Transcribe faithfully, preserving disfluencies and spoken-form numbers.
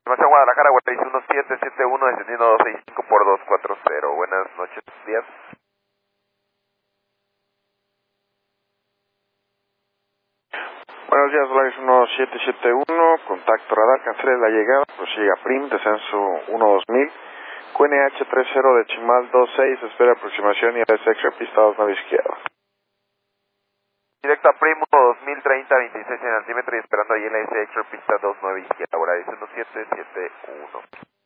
Estimación Guadalajara, Guadalajara uno siete siete uno, descendiendo doscientos sesenta y cinco por doscientos cuarenta. Buenas noches, días. Buenos días, Solaris uno siete siete uno, contacto radar, cancele la llegada, prosiga Prim, descenso uno dos mil, Q N H treinta decimal veintiséis, espera aproximación y S X pista dos nueve izquierda. Directo a Prim uno dos mil treinta veintiséis en altímetro y esperando ahí en la S X pista dos nueve izquierda, Guadalajara uno siete siete uno.